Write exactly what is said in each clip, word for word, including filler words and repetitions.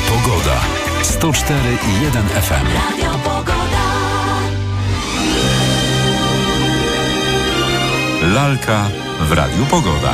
Pogoda. sto cztery i jeden F M. Radio Pogoda. Lalka w Radiu Pogoda.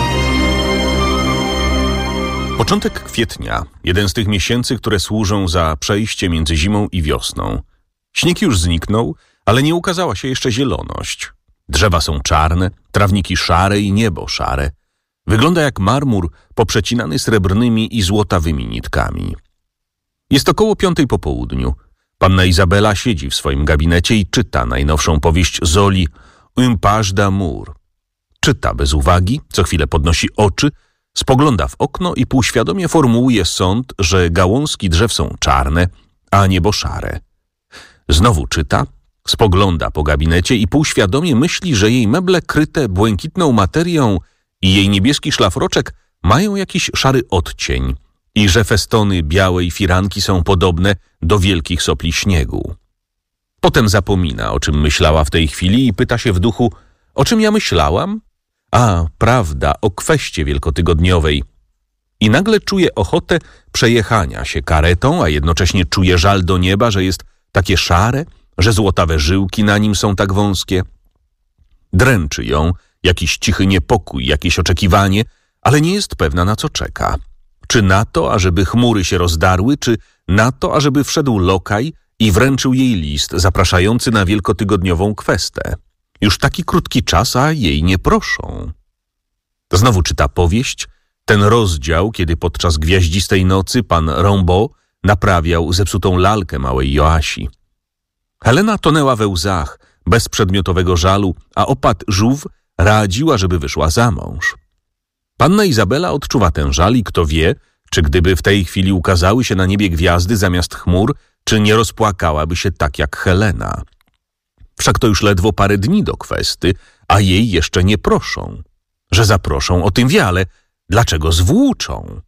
Początek kwietnia, jeden z tych miesięcy, które służą za przejście między zimą i wiosną. Śnieg już zniknął, ale nie ukazała się jeszcze zieloność. Drzewa są czarne, trawniki szare i niebo szare. Wygląda jak marmur poprzecinany srebrnymi i złotawymi nitkami. Jest około piątej po południu. Panna Izabela siedzi w swoim gabinecie i czyta najnowszą powieść Zoli Une page d'amour. Czyta bez uwagi, co chwilę podnosi oczy, spogląda w okno i półświadomie formułuje sąd, że gałązki drzew są czarne, a niebo szare. Znowu czyta, spogląda po gabinecie i półświadomie myśli, że jej meble kryte błękitną materią i jej niebieski szlafroczek mają jakiś szary odcień i że festony białej firanki są podobne do wielkich sopli śniegu. Potem zapomina, o czym myślała w tej chwili i pyta się w duchu, o czym ja myślałam? A, prawda, o kweście wielkotygodniowej. I nagle czuje ochotę przejechania się karetą, a jednocześnie czuje żal do nieba, że jest takie szare, że złotawe żyłki na nim są tak wąskie. Dręczy ją jakiś cichy niepokój, jakieś oczekiwanie, ale nie jest pewna, na co czeka. Czy na to, ażeby chmury się rozdarły, czy na to, ażeby wszedł lokaj i wręczył jej list zapraszający na wielkotygodniową kwestę. Już taki krótki czas, a jej nie proszą. Znowu czyta powieść, ten rozdział, kiedy podczas gwiaździstej nocy pan Rimbaud naprawiał zepsutą lalkę małej Joasi. Helena tonęła we łzach, bez przedmiotowego żalu, a opat Żółw radziła, żeby wyszła za mąż. Panna Izabela odczuwa ten żal i kto wie, czy gdyby w tej chwili ukazały się na niebie gwiazdy zamiast chmur, czy nie rozpłakałaby się tak jak Helena. Wszak to już ledwo parę dni do kwesty, a jej jeszcze nie proszą. Że zaproszą, o tym wie, ale dlaczego zwłóczą?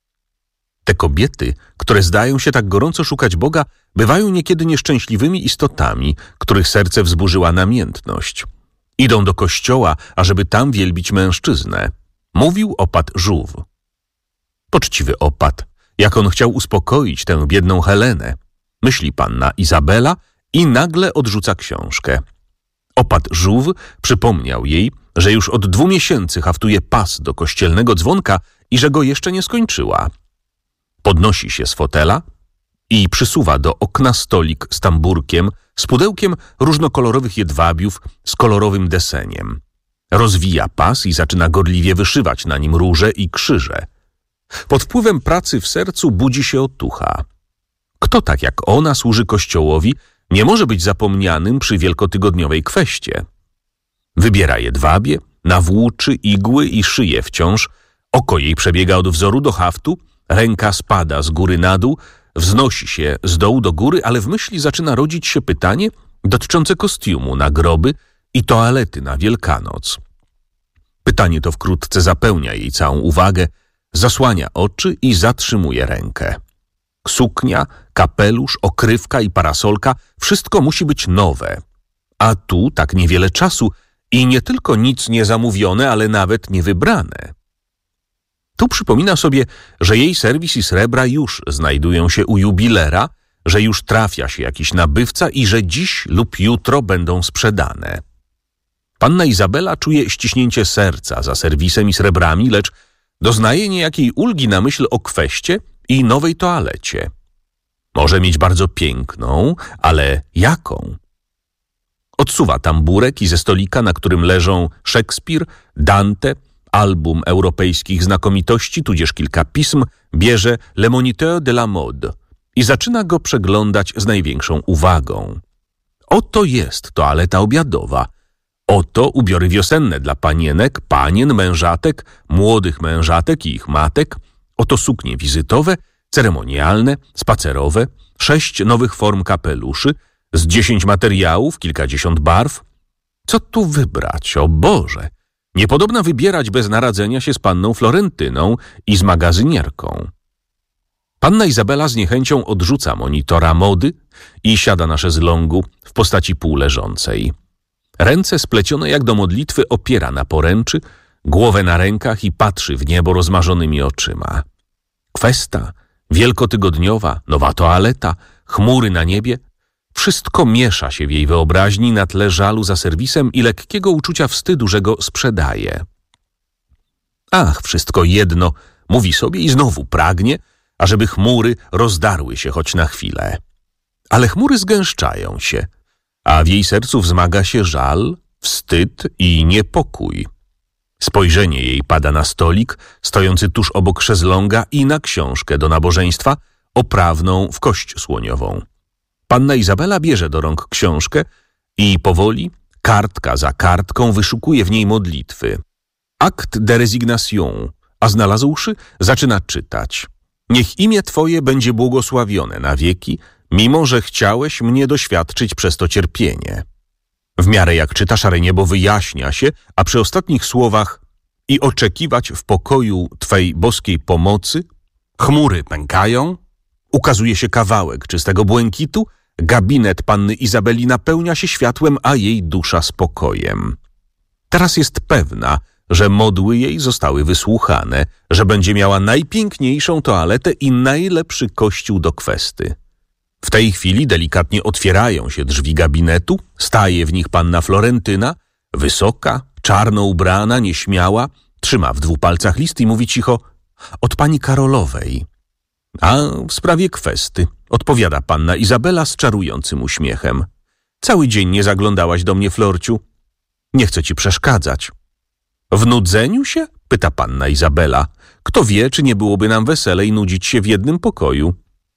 Te kobiety, które zdają się tak gorąco szukać Boga, bywają niekiedy nieszczęśliwymi istotami, których serce wzburzyła namiętność. Idą do kościoła, ażeby tam wielbić mężczyznę. Mówił opat Żółw. Poczciwy opat, jak on chciał uspokoić tę biedną Helenę. Myśli panna Izabela i nagle odrzuca książkę. Opat Żółw przypomniał jej, że już od dwóch miesięcy haftuje pas do kościelnego dzwonka i że go jeszcze nie skończyła. Podnosi się z fotela i przysuwa do okna stolik z tamburkiem, z pudełkiem różnokolorowych jedwabiów z kolorowym deseniem. Rozwija pas i zaczyna gorliwie wyszywać na nim róże i krzyże. Pod wpływem pracy w sercu budzi się otucha. Kto tak jak ona służy Kościołowi, nie może być zapomnianym przy wielkotygodniowej kweście. Wybiera jedwabie, nawłóczy igły i szyje wciąż. Oko jej przebiega od wzoru do haftu, ręka spada z góry na dół, wznosi się z dołu do góry, ale w myśli zaczyna rodzić się pytanie dotyczące kostiumu na groby i toalety na Wielkanoc. Pytanie to wkrótce zapełnia jej całą uwagę, zasłania oczy i zatrzymuje rękę. Suknia, kapelusz, okrywka i parasolka, wszystko musi być nowe. A tu tak niewiele czasu i nie tylko nic nie zamówione, ale nawet nie wybrane. Tu przypomina sobie, że jej serwis i srebra już znajdują się u jubilera, że już trafia się jakiś nabywca i że dziś lub jutro będą sprzedane. Panna Izabela czuje ściśnięcie serca za serwisem i srebrami, lecz doznaje niejakiej ulgi na myśl o kweście i nowej toalecie. Może mieć bardzo piękną, ale jaką? Odsuwa tamburek i ze stolika, na którym leżą Szekspir, Dante, album europejskich znakomitości, tudzież kilka pism, bierze Le Moniteur de la Mode i zaczyna go przeglądać z największą uwagą. Oto jest toaleta obiadowa. Oto ubiory wiosenne dla panienek, panien, mężatek, młodych mężatek i ich matek. Oto suknie wizytowe, ceremonialne, spacerowe, sześć nowych form kapeluszy, z dziesięć materiałów, kilkadziesiąt barw. Co tu wybrać, o Boże? Niepodobna wybierać bez naradzenia się z panną Florentyną i z magazynierką. Panna Izabela z niechęcią odrzuca monitora mody i siada na szezlongu w postaci półleżącej. Ręce splecione jak do modlitwy opiera na poręczy, głowę na rękach i patrzy w niebo rozmarzonymi oczyma. Kwesta, Wielkotygodniowa, nowa toaleta, chmury na niebie. Wszystko miesza się w jej wyobraźni na tle żalu za serwisem i lekkiego uczucia wstydu, że go sprzedaje. Ach, wszystko jedno, mówi sobie i znowu pragnie, ażeby chmury rozdarły się choć na chwilę. Ale chmury zgęszczają się, a w jej sercu wzmaga się żal, wstyd i niepokój. Spojrzenie jej pada na stolik stojący tuż obok szezlonga i na książkę do nabożeństwa oprawną w kość słoniową. Panna Izabela bierze do rąk książkę i powoli, kartka za kartką, wyszukuje w niej modlitwy. Akt de résignation, a znalazłszy, zaczyna czytać. Niech imię Twoje będzie błogosławione na wieki, mimo że chciałeś mnie doświadczyć przez to cierpienie. W miarę jak czyta, szare niebo wyjaśnia się, a przy ostatnich słowach i oczekiwać w pokoju Twej boskiej pomocy, chmury pękają, ukazuje się kawałek czystego błękitu, gabinet panny Izabeli napełnia się światłem, a jej dusza spokojem. Teraz jest pewna, że modły jej zostały wysłuchane, że będzie miała najpiękniejszą toaletę i najlepszy kościół do kwesty. W tej chwili delikatnie otwierają się drzwi gabinetu, staje w nich panna Florentyna, wysoka, czarno ubrana, nieśmiała, trzyma w dwóch palcach list i mówi cicho: od pani Karolowej. A w sprawie kwesty, odpowiada panna Izabela z czarującym uśmiechem. Cały dzień nie zaglądałaś do mnie, Florciu. Nie chcę ci przeszkadzać. W nudzeniu się? Pyta panna Izabela. Kto wie, czy nie byłoby nam weselej nudzić się w jednym pokoju.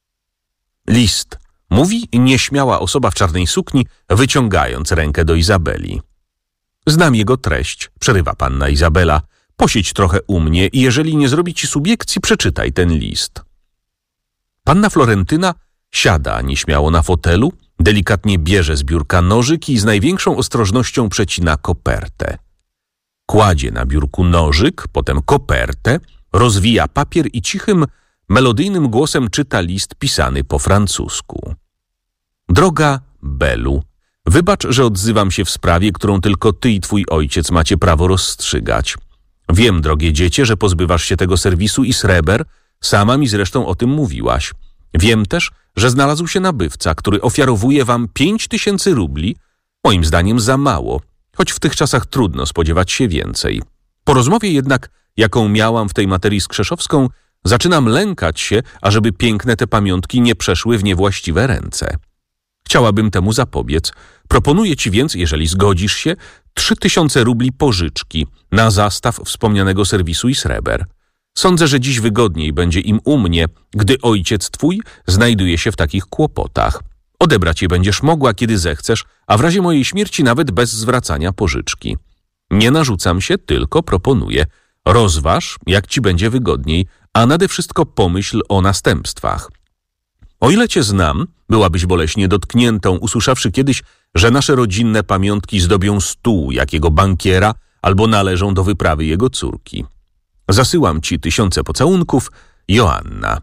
List, mówi nieśmiała osoba w czarnej sukni, wyciągając rękę do Izabeli. Znam jego treść, przerywa panna Izabela. Posiedź trochę u mnie i jeżeli nie zrobi ci subiekcji, przeczytaj ten list. Panna Florentyna siada nieśmiało na fotelu, delikatnie bierze z biurka nożyk i z największą ostrożnością przecina kopertę. Kładzie na biurku nożyk, potem kopertę, rozwija papier i cichym, melodyjnym głosem czyta list pisany po francusku. Droga Belu, wybacz, że odzywam się w sprawie, którą tylko ty i twój ojciec macie prawo rozstrzygać. Wiem, drogie dziecię, że pozbywasz się tego serwisu i sreber, sama mi zresztą o tym mówiłaś. Wiem też, że znalazł się nabywca, który ofiarowuje wam pięć tysięcy rubli, moim zdaniem za mało, choć w tych czasach trudno spodziewać się więcej. Po rozmowie jednak, jaką miałam w tej materii z Krzeszowską, zaczynam lękać się, ażeby piękne te pamiątki nie przeszły w niewłaściwe ręce. Chciałabym temu zapobiec. Proponuję ci więc, jeżeli zgodzisz się, trzy tysiące rubli pożyczki na zastaw wspomnianego serwisu i sreber. Sądzę, że dziś wygodniej będzie im u mnie, gdy ojciec twój znajduje się w takich kłopotach. Odebrać je będziesz mogła, kiedy zechcesz, a w razie mojej śmierci nawet bez zwracania pożyczki. Nie narzucam się, tylko proponuję. Rozważ, jak ci będzie wygodniej, a nade wszystko pomyśl o następstwach. O ile cię znam, byłabyś boleśnie dotkniętą, usłyszawszy kiedyś, że nasze rodzinne pamiątki zdobią stół jakiego bankiera albo należą do wyprawy jego córki. Zasyłam ci tysiące pocałunków, Joanna.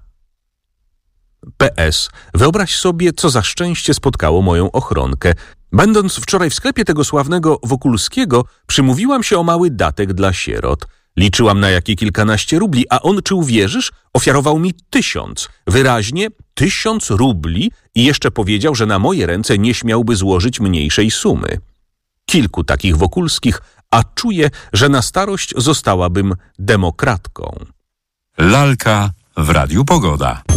P S. Wyobraź sobie, co za szczęście spotkało moją ochronkę. Będąc wczoraj w sklepie tego sławnego Wokulskiego, przymówiłam się o mały datek dla sierot. Liczyłam na jakie kilkanaście rubli, a on, czy uwierzysz, ofiarował mi tysiąc. Wyraźnie tysiąc rubli i jeszcze powiedział, że na moje ręce nie śmiałby złożyć mniejszej sumy. Kilku takich Wokulskich, a czuję, że na starość zostałabym demokratką. Lalka w Radiu Pogoda.